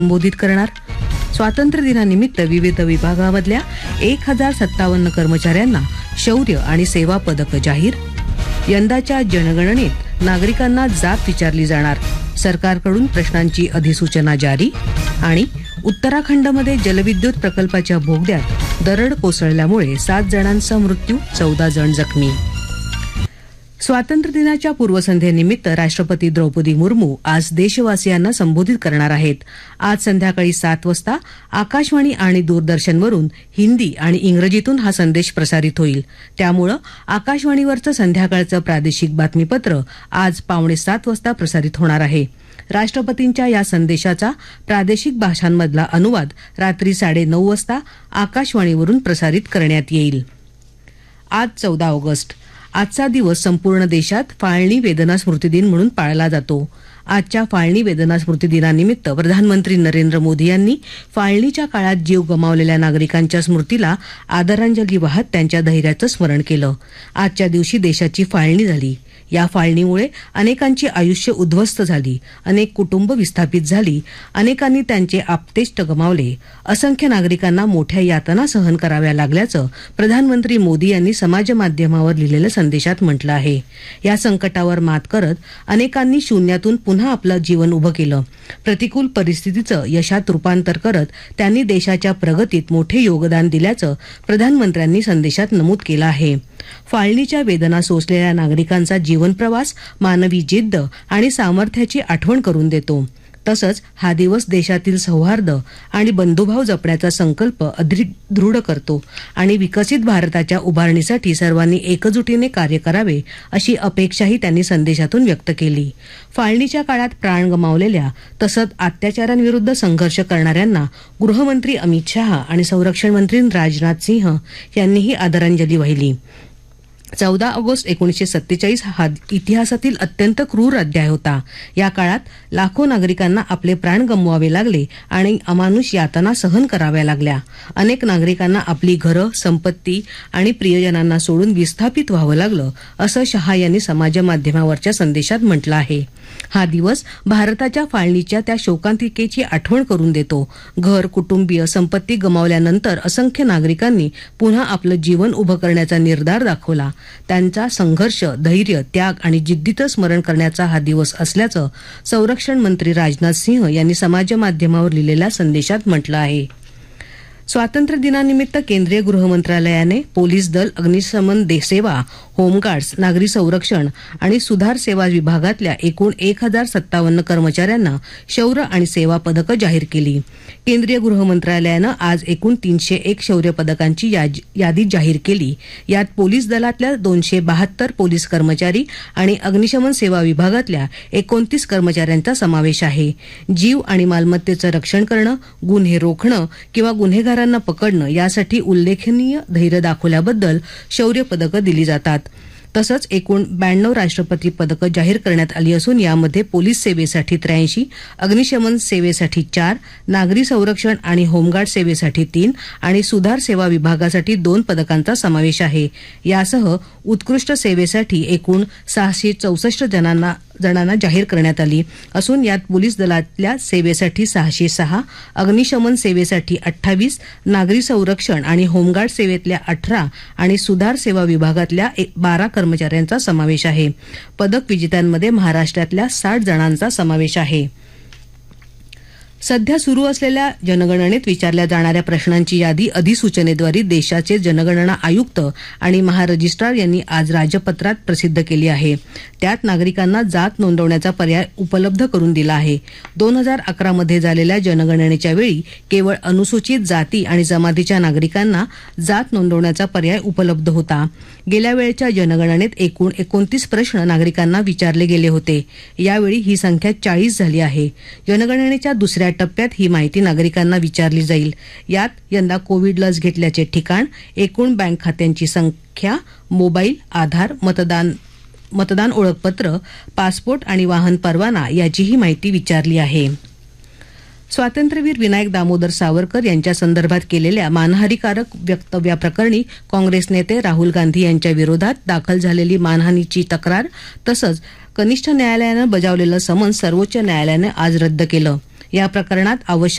संबोधित करणार. स्वातंत्र्य दिनानिमित्त विविध विभागामधल्या 1057 कर्मचाऱ्यांना शौर्य आणि सेवा पदक जाहीर. यंदाच्या जनगणनेत नागरिकांना जात विचारली जाणार, सरकारकडून प्रश्नांची अधिसूचना जारी. आणि उत्तराखंडमध्ये जलविद्युत प्रकल्पाच्या बोगद्यात दरड कोसळल्यामुळे 7 जणांचा मृत्यू, 14 जण जखमी. स्वातंत्र्य दिनाच्या पूर्वसंध्येनिमित्त राष्ट्रपती द्रौपदी मुर्मू आज देशवासियांना संबोधित करणार आहेत. आज संध्याकाळी 7 वाजता आकाशवाणी आणि दूरदर्शनवरून हिंदी आणि इंग्रजीतून हा संदेश प्रसारित होईल. त्यामुळे आकाशवाणीवरचं संध्याकाळचं प्रादेशिक बातमीपत्र आज 6:45 वाजता प्रसारित होणार आहे. राष्ट्रपतींच्या या संदेशाचा प्रादेशिक भाषांमधला अनुवाद रात्री 9:30 वाजता आकाशवाणीवरून प्रसारित करण्यात येईल. आज 14 ऑगस्ट. आजचा दिवस संपूर्ण देशात फाळणी वेदना स्मृती दिन म्हणून पाळला जातो. आजच्या फाळणी वेदना स्मृती दिनानिमित्त प्रधानमंत्री नरेंद्र मोदी यांनी फाळणीच्या काळात जीव गमावलेल्या नागरिकांच्या स्मृतीला आदरांजली वाहत त्यांच्या धैर्याचं स्मरण केलं. आजच्या दिवशी देशाची फाळणी झाली. या फाळणीमुळे अनेकांची आयुष्य उद्ध्वस्त झाली, अनेक कुटुंब विस्थापित झाली, अनेकांनी त्यांचे आप्तेष्ट गमावले, असंख्य नागरिकांना मोठ्या यातना सहन कराव्या लागल्याचं प्रधानमंत्री मोदी यांनी समाजमाध्यमावर लिहिलेल्या संदेशात म्हटलं आहे. या संकटावर मात करत अनेकांनी शून्यातून पुन्हा आपलं जीवन उभं केलं. प्रतिकूल परिस्थितीचं यशात रूपांतर करत त्यांनी देशाच्या प्रगतीत मोठे योगदान दिल्याचं प्रधानमंत्र्यांनी संदेशात नमूद केलं आहे. फाळणीच्या वेदना सोसलेल्या नागरिकांचा जीवनप्रवास मानवी जिद्द आणि सामर्थ्याची आठवण करून देतो. तसंच हा दिवस देशातील सौहार्द आणि बंधुभाव जपण्याचा संकल्प अधिक दृढ करतो आणि विकसित भारताच्या उभारणीसाठी सर्वांनी एकजुटीने कार्य करावे अशी अपेक्षाही त्यांनी संदेशातून व्यक्त केली. फाळणीच्या काळात प्राण गमावलेल्या तसंच अत्याचारांविरुद्ध संघर्ष करणाऱ्यांना गृहमंत्री अमित शहा आणि संरक्षण मंत्री राजनाथ सिंह यांनीही आदरांजली वाहिली. 14 ऑगस्ट 1947 हा इतिहासातील अत्यंत क्रूर अध्याय होता. या काळात लाखो नागरिकांना आपले प्राण गमवावे लागले आणि अमानुष यातना सहन कराव्या लागल्या. अनेक नागरिकांना आपली घरं, संपत्ती आणि प्रियजनांना सोडून विस्थापित व्हावं लागलं, असं शहा यांनी समाजमाध्यमावरच्या संदेशात म्हटलं आहे. हा दिवस भारताच्या फाळणीच्या त्या शोकांतिकेची आठवण करून देतो. घर, कुटुंबीय, संपत्ती गमावल्यानंतर असंख्य नागरिकांनी पुन्हा आपलं जीवन उभं करण्याचा निर्धार दाखवला. त्यांचा संघर्ष, धैर्य, त्याग आणि जिद्दीचं स्मरण करण्याचा हा दिवस असल्याचं संरक्षण मंत्री राजनाथ सिंह यांनी समाजमाध्यमावर लिहिलेल्या संदेशात म्हटलं आहे. स्वातंत्र्य दिनानिमित्त केंद्रीय गृह मंत्रालयाने पोलीस दल, अग्निशमन सेवा, होमगार्ड्स, नागरी संरक्षण आणि सुधार सेवा विभागातल्या एकूण 1057 कर्मचाऱ्यांना शौर्य आणि सेवा पदकं जाहीर केली. केंद्रीय गृह मंत्रालयानं आज एकूण 301 शौर्य पदकांची यादी जाहीर केली. यात पोलीस दलातल्या 272 पोलीस कर्मचारी आणि अग्निशमन सेवा विभागातल्या 29 कर्मचाऱ्यांचा समावेश आहे. जीव आणि मालमत्तेचं रक्षण करणं, गुन्हे रोखणं किंवा गुन्हेगारांना पकडणं यासाठी उल्लेखनीय धैर्य दाखवल्याबद्दल शौर्य पदकं दिली जातात. तसंच एकूण 92 राष्ट्रपती पदकं जाहीर करण्यात आली असून यामध्ये पोलीस सेवेसाठी 83, अग्निशमन सेवेसाठी 4, नागरी संरक्षण आणि होमगार्ड सेवेसाठी 3 आणि सुधार सेवा विभागासाठी 2 पदकांचा समावेश आहे. यासह उत्कृष्ट सेवेसाठी एकूण 664 जणांना जाहीर करण्यात आली असून यात पोलीस दलातल्या सेवेसाठी 606, अग्निशमन सेवेसाठी 28, नागरी संरक्षण आणि होमगार्ड सेवेतल्या 18 आणि सुधार सेवा विभागातल्या 12 कर्मचाऱ्यांचा समावेश आहे. पदक विजेत्यांमध्ये महाराष्ट्रातल्या 60 जणांचा समावेश आहे. सध्या सुरू असलेल्या जनगणनेत विचारल्या जाणाऱ्या प्रश्नांची यादी अधिसूचनेद्वारे देशाचे जनगणना आयुक्त आणि महारजिस्ट्रार यांनी आज राजपत्रात प्रसिद्ध केली आहे. त्यात नागरिकांना जात नोंदवण्याचा पर्याय उपलब्ध करून दिला आहे. 2011 मध्ये झालेल्या जनगणनेच्या वेळी केवळ अनुसूचित जाती आणि जमातीच्या नागरिकांना जात नोंदवण्याचा पर्याय उपलब्ध होता. गेल्या वेळेच्या जनगणनेत एकूण 29 प्रश्न नागरिकांना विचारले गेले होते. यावेळी ही संख्या 40 झाली आहे. जनगणनेच्या दुसऱ्या टप्प्यात ही माहिती नागरिकांना विचारली जाईल. यात यंदा कोविड लस घेतल्याचे ठिकाण, एकूण बँक खात्यांची संख्या, मोबाईल, आधार, मतदान ओळखपत्र, पासपोर्ट आणि वाहन परवाना याचीही माहिती विचारली आहे. स्वातंत्र्यवीर विनायक दामोदर सावरकर यांच्या संदर्भात केलेल्या मानहानीकारक वक्तव्याप्रकरणी काँग्रेस नेते राहुल गांधी यांच्या विरोधात दाखल झालेली मानहानीची तक्रार तसंच कनिष्ठ न्यायालयानं बजावलेलं समन्स सर्वोच्च न्यायालयानं आज रद्द केलं. या प्रकरणात आवश्यक